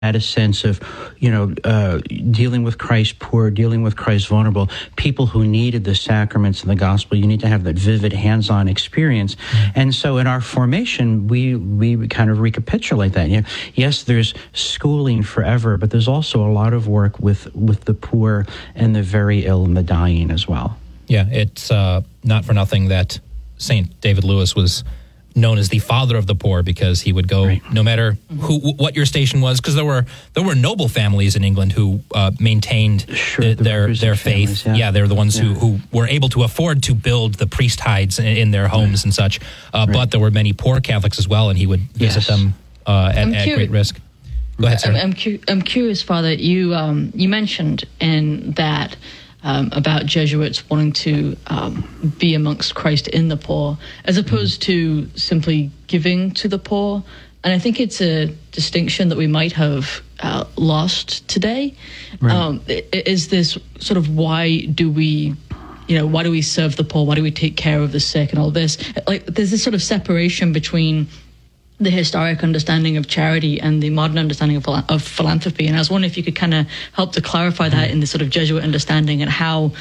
had a sense of, dealing with Christ's poor, dealing with Christ's vulnerable, people who needed the sacraments and the gospel. You need to have that vivid hands-on experience. And so in our formation, we kind of recapitulate that. Yes, there's schooling forever, but there's also a lot of work with the poor and the very ill and the dying as well. Yeah, it's not for nothing that St. David Lewis was known as the father of the poor, because he would go no matter what your station was, because there were noble families in England who maintained their faith. Families, they're the ones who were able to afford to build the priest hides in their homes and such. But there were many poor Catholics as well, and he would visit them at great risk. Go ahead, Sarah. I'm curious, Father. You mentioned in that. About Jesuits wanting to be amongst Christ in the poor, as opposed to simply giving to the poor. And I think it's a distinction that we might have lost today. Is this sort of why do we serve the poor? Why do we take care of the sick and all this? Like, there's this sort of separation between the historic understanding of charity and the modern understanding of philanthropy. And I was wondering if you could kind of help to clarify that in the sort of Jesuit understanding, and how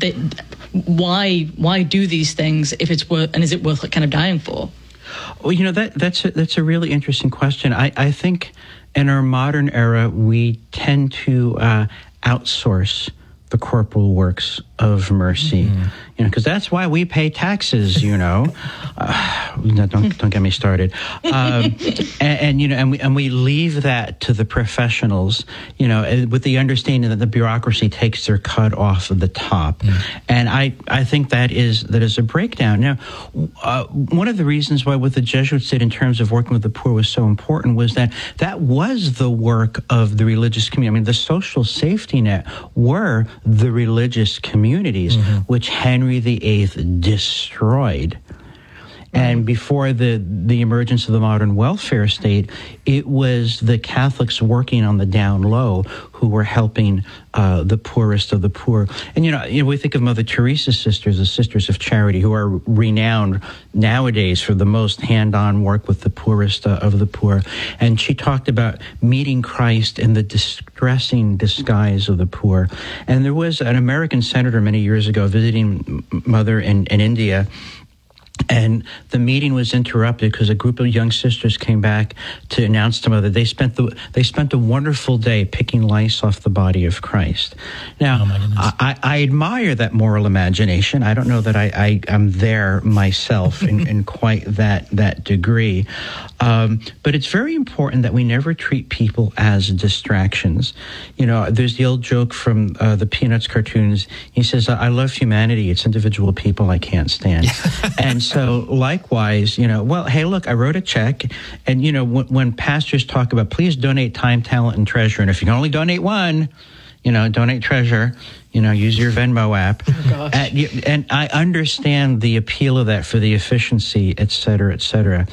why do these things if it's worth, and is it worth kind of dying for? Well, that's a really interesting question. I think in our modern era, we tend to outsource the corporal works of mercy, because that's why we pay taxes. Don't get me started. And we leave that to the professionals, with the understanding that the bureaucracy takes their cut off of the top. And I think that is a breakdown. Now, one of the reasons why what the Jesuits did in terms of working with the poor was so important was that was the work of the religious community. I mean, the social safety net were the religious communities, which Henry VIII destroyed. And before the emergence of the modern welfare state, it was the Catholics working on the down low who were helping the poorest of the poor. And, we think of Mother Teresa's sisters, the Sisters of Charity, who are renowned nowadays for the most hand-on work with the poorest of the poor. And she talked about meeting Christ in the distressing disguise of the poor. And there was an American senator many years ago visiting Mother in India, and the meeting was interrupted because a group of young sisters came back to announce to Mother they spent a wonderful day picking lice off the body of Christ. Now, I admire that moral imagination. I don't know that I am there myself in quite that degree. But it's very important that we never treat people as distractions. There's the old joke from the Peanuts cartoons. He says, "I love humanity. It's individual people I can't stand." And so likewise, hey, look, I wrote a check. And, when pastors talk about, please donate time, talent, and treasure. And if you can only donate one, donate treasure, use your Venmo app. Oh, gosh. And I understand the appeal of that for the efficiency, et cetera, et cetera.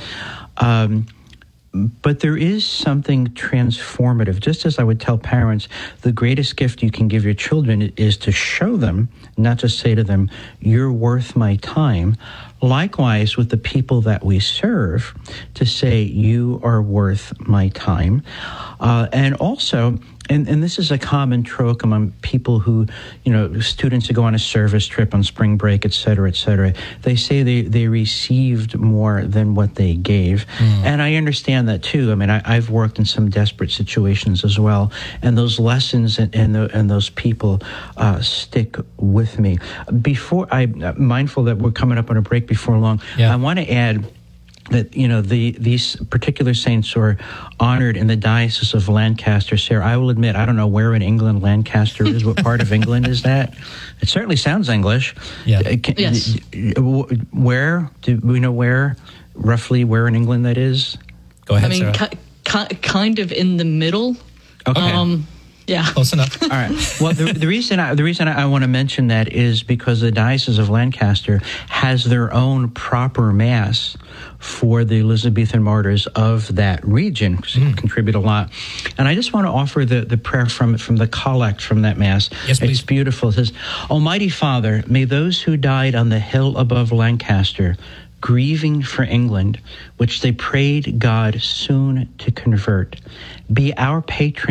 But there is something transformative. Just as I would tell parents, the greatest gift you can give your children is to show them, not just say to them, you're worth my time. Likewise, with the people that we serve, to say, you are worth my time. And also, and this is a common trope among people who, students who go on a service trip on spring break, et cetera, they say they received more than what they gave. And I understand that too. I mean, I've worked in some desperate situations as well, and those lessons and those people stick with me. Before I'm mindful that we're coming up on a break before long, I want to add that, these particular saints are honored in the Diocese of Lancaster. Sarah, I will admit, I don't know where in England Lancaster is. What part of England is that? It certainly sounds English. Yeah. Yes. Where? Do we know roughly where in England that is? Go ahead, Sarah. Kind of in the middle. Okay. Yeah. Close enough. All right. Well, the reason I want to mention that is because the Diocese of Lancaster has their own proper Mass for the Elizabethan martyrs of that region, because they contribute a lot. And I just want to offer the prayer from the collect from that Mass. Yes, please. It's beautiful. It says, Almighty Father, may those who died on the hill above Lancaster grieving for England, which they prayed God soon to convert. Be our patron